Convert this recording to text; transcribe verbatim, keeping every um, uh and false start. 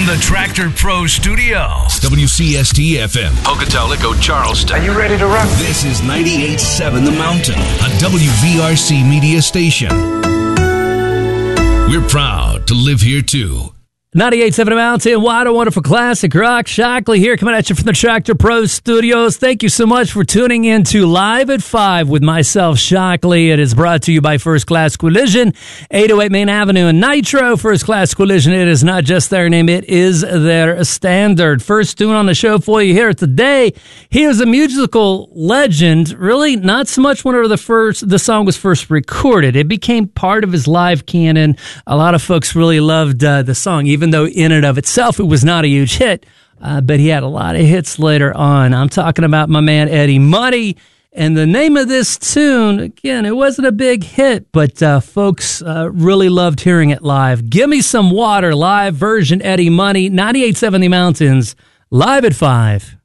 the Tractor Pro Studios. W C S T F M. Pocatello, Charleston. Are you ready to rock? This is ninety-eight point seven The Mountain, a W V R C media station. We're proud to live here, too. ninety-eight point seven The Mountain, what a wonderful classic rock. Shockley here, coming at you from the Tractor Pro Studios. Thank you so much for tuning in to Live at five with myself, Shockley. It is brought to you by First Class Collision, eight oh eight Main Avenue in Nitro. First Class Collision, it is not just their name, it is their standard. First tune on the show for you here today. He was a musical legend, really not so much whenever the first the song was first recorded. It became part of his live canon. A lot of folks really loved uh, the song, even though in and of itself it was not a huge hit, uh, but he had a lot of hits later on. I'm talking about my man Eddie Money, and the name of this tune, again, it wasn't a big hit, but uh, folks uh, really loved hearing it live. Give Me Some Water, live version, Eddie Money, ninety-eight point seven The Mountains, live at five.